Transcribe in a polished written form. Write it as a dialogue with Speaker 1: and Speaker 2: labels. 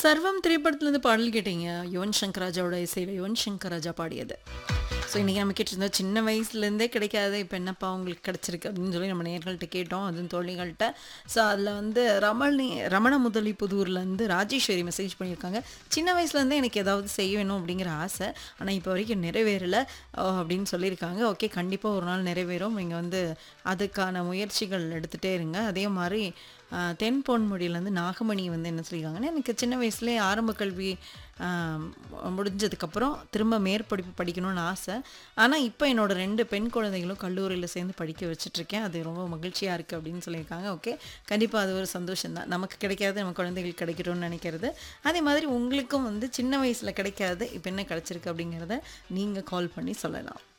Speaker 1: சர்வம் திரைப்படத்துலேருந்து பாடல் கேட்டீங்க. யுவன் சங்கர் ராஜாவோட இசையில யுவன் சங்கர் ராஜா பாடியது. ஸோ இன்றைக்கி நம்ம கேட்டிருந்தோம், சின்ன வயசுலேருந்தே கிடைக்காது, இப்போ என்னப்பா உங்களுக்கு கிடச்சிருக்கு அப்படின்னு சொல்லி நம்ம நேயர்கள்ட்ட கேட்டோம், அதுவும் தோழிகள்கிட்ட. ஸோ அதில் வந்து ரமண முதலி புதூர்லேருந்து ராஜேஸ்வரி மெசேஜ் பண்ணியிருக்காங்க. சின்ன வயசுலேருந்தே எனக்கு ஏதாவது செய்ய வேணும் அப்படிங்கிற ஆசை, ஆனால் இப்போ வரைக்கும் நிறைவேறலை அப்படின்னு சொல்லியிருக்காங்க. ஓகே, கண்டிப்பாக ஒரு நாள் நிறைவேறும். நீங்கள் வந்து அதுக்கான முயற்சிகள் எடுத்துகிட்டே இருங்க. அதே மாதிரி தென் பொன்முடியிலேருந்து நாகமணி வந்து என்ன சொல்லியிருக்காங்கன்னா, எனக்கு சின்ன வயசுலேயே ஆரம்ப கல்வி முடிஞ்சதுக்கப்புறம் திரும்ப மேற்படிப்பு படிக்கணும்னு ஆசை. ஆனால் இப்போ என்னோட 2 பெண் குழந்தைகளும் கல்லூரியில் சேர்ந்து படிக்க வச்சுட்ருக்கேன். அது ரொம்ப மகிழ்ச்சியாக இருக்குது அப்படின்னு சொல்லியிருக்காங்க. ஓகே, கண்டிப்பாக அது ஒரு சந்தோஷம் தான். நமக்கு கிடைக்காது நம்ம குழந்தைகளுக்கு கிடைக்கணும்னு நினைக்கிறது. அதே மாதிரி உங்களுக்கும் வந்து சின்ன வயசில் கிடைக்காது, இப்போ என்ன கிடச்சிருக்கு அப்படிங்கிறத நீங்கள் கால் பண்ணி சொல்லலாம்.